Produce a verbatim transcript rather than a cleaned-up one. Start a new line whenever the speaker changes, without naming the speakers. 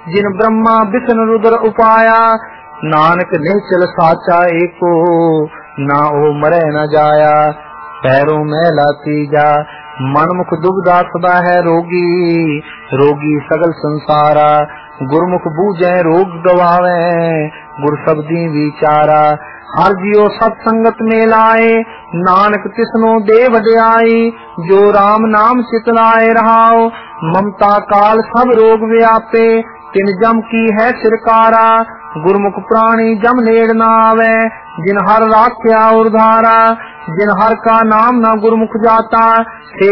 जिन ब्रह्मा विष्णु रुद्र उपाया। नानक निश्चल साचा एको, ना ओ मरे न जाया। पैरों मैला तीजा, मन मुख दुबदा सदा है रोगी। रोगी सगल संसारा, गुरमुख बूझे रोग गवावे। गुर शब्दी विचारा, हर जियो सत्संगत में लाए। नानक तिसनो दे वड्याई, जो राम नाम चितलाए रहाओ। ममता काल सब रोग व्यापे, तिन जम की है सिरकारा। गुरमुख प्राणी जम नेड़ न आवे, जिन हर राख्या उधारा। जिन हर का नाम न गुरमुख जाता, से